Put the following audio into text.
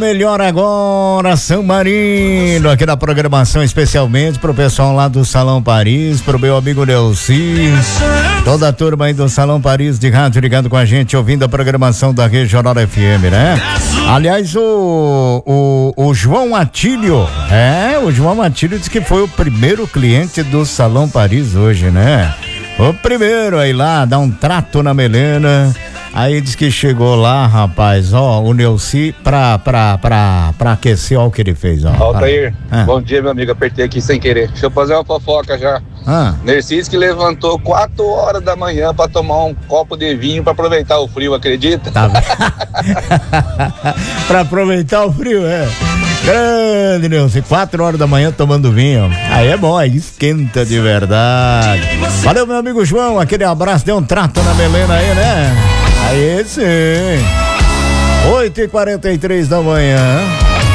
melhor agora, São Marino, aqui na programação especialmente pro pessoal lá do Salão Paris, pro meu amigo Nelci, toda a turma aí do Salão Paris de rádio ligado com a gente, ouvindo a programação da Regional FM, né? Aliás, o João Atílio, o João Atílio disse que foi o primeiro cliente do Salão Paris hoje, né? O primeiro aí lá, dá um trato na melena. Aí diz que chegou lá, rapaz, o Nelci pra aquecer, ó o que ele fez, ó. Altair, bom dia, meu amigo, apertei aqui sem querer. Deixa eu fazer uma fofoca já. Nercis que levantou 4 horas da manhã pra tomar um copo de vinho pra aproveitar o frio, acredita? Tá. Pra aproveitar o frio, Grande, Nelci, 4 horas da manhã tomando vinho. Aí é bom, aí esquenta de verdade. Valeu, meu amigo João, aquele abraço, deu um trato na melena aí, né? Aí sim. 8h43 da manhã.